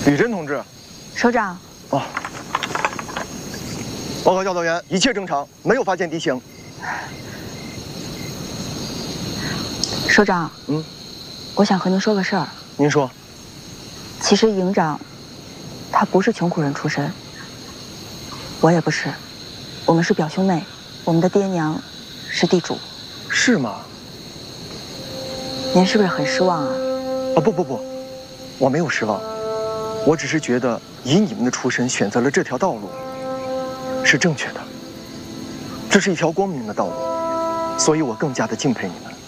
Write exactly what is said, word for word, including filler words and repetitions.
吕真同志， 首长。 哦，报告教导员，一切正常，没有发现敌情。 首长， 嗯， 我想和您说个事儿。 您说。 其实营长，他不是穷苦人出身，我也不是，我们是表兄妹，我们的爹娘是地主。 是吗？ 您是不是很失望啊？ 啊不不不，我没有失望，我只是觉得以你们的出身选择了这条道路是正确的，这是一条光明的道路，所以我更加的敬佩你们。